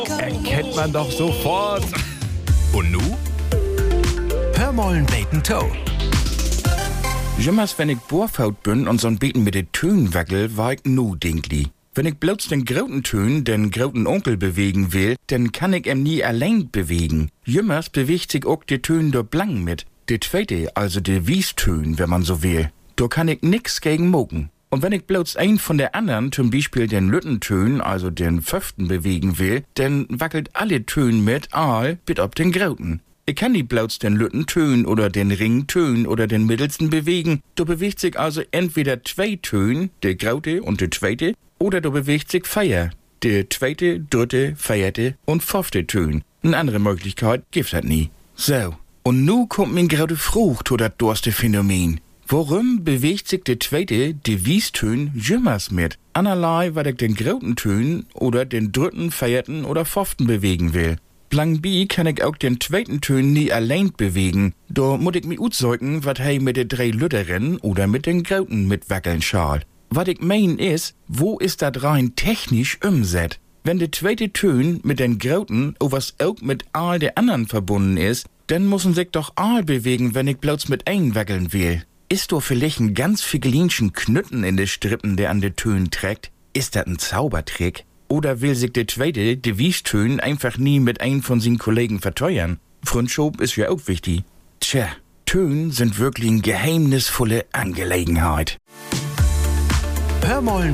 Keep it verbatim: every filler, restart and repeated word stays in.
Erkennt man doch sofort. Und nu? Hör mollen beten Toe. Jimmers, wenn ich Bohrfaut bin und so'n Beten mit de Tönen wackel, war ich nu dinkli. Wenn ich bloß den grauten Tön, den grauten Onkel bewegen will, dann kann ich em nie allein bewegen. Jimmers bewegt sich auch de Tön do blang mit. De zweite, also de Wiestön, wenn man so will. Da kann ich nix gegen moken. Und wenn ich bloß ein von der anderen, zum Beispiel den Lüttentön, also den Pföften bewegen will, dann wackelt alle Tön mit Aal bis ob den grauten. Ich kann nicht bloß den Lüttentön oder den Ringtön oder den mittelsten bewegen. Da bewegt sich also entweder zwei Tön, der graute und der zweite, oder da bewegt sich Feier, der zweite, dritte, vierte und fünfte Tön. Eine andere Möglichkeit gibt's halt nie. So, und nu kommt min graute Frucht to dat durste Phänomen. Warum bewegt sich der zweite, der Wiestön, jimmers mit? Anerlei, weil ich den grauten Tön oder den dritten, vierten oder fünften bewegen will. Blang bi kann ich auch den zweiten Tön nie allein bewegen. Da muss ich mich utzeugen, wat hei mit de drei Lütteren oder mit den grauten mitwackeln schal. Wat ich mein is, wo ist dat rein technisch umset? Wenn der zweite Tön mit den grauten, o was auch mit all der anderen verbunden ist, dann müssen sich doch all bewegen, wenn ich bloß mit ein wackeln will. Ist doch vielleicht ein ganz figelinschen Knütten in de Strippen, der an de Tön trägt? Ist dat ein Zaubertrick? Oder will sich der zweite, de Wiestön, einfach nie mit einem von seinen Kollegen verteuern? Freundschaft ist ja auch wichtig. Tja, Tön sind wirklich eine geheimnisvolle Angelegenheit. Hör mollen